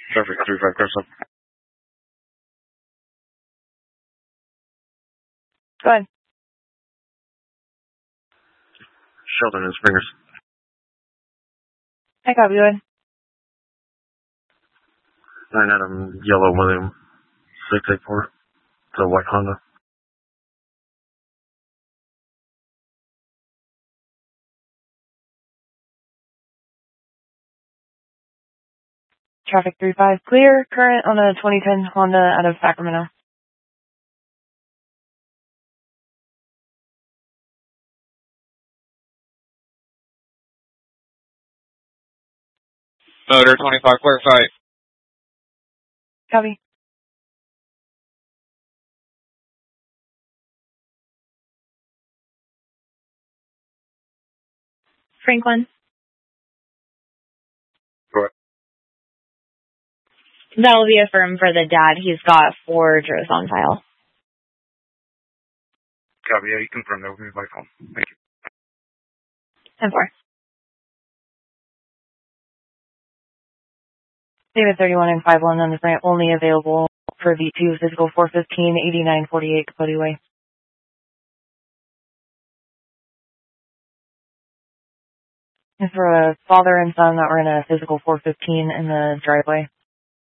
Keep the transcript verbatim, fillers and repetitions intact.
Traffic three five Crescent. Go ahead. Sheldon and Springers. I copy. Go ahead. nine Adam, yellow William, six eight four. It's a white Honda. Traffic three five clear. Current on a twenty ten Honda out of Sacramento. Motor twenty-five, clear site. Copy. Franklin. Go ahead. That'll be affirmed for the dad. He's got four jurors on file. Copy. Yeah, you confirm that with me by phone. Thank you. ten four. David thirty-one and five one on the front, only available for V two, physical four fifteen, eighty-nine forty-eight Capote Way. It's for a father and son that were in a physical four fifteen in the driveway.